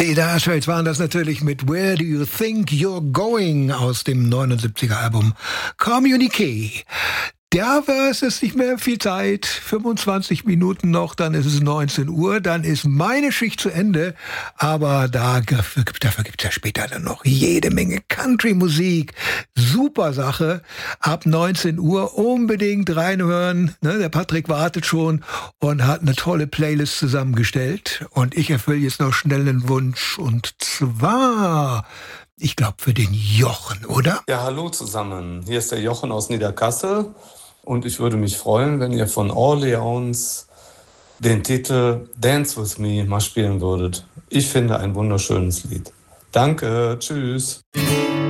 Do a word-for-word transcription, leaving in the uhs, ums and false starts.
Die Dire Straits waren das natürlich mit Where Do You Think You're Going aus dem neunundsiebziger Album Communique. Ja, es ist nicht mehr viel Zeit, fünfundzwanzig Minuten noch, dann ist es neunzehn Uhr, dann ist meine Schicht zu Ende, aber da, dafür gibt es ja später dann noch jede Menge Country-Musik, super Sache, ab neunzehn Uhr unbedingt reinhören, ne, der Patrick wartet schon und hat eine tolle Playlist zusammengestellt und ich erfülle jetzt noch schnell einen Wunsch und zwar... Ich glaube, für den Jochen, oder? Ja, hallo zusammen. Hier ist der Jochen aus Niederkassel und ich würde mich freuen, wenn ihr von Orleans den Titel Dance With Me mal spielen würdet. Ich finde ein wunderschönes Lied. Danke, tschüss.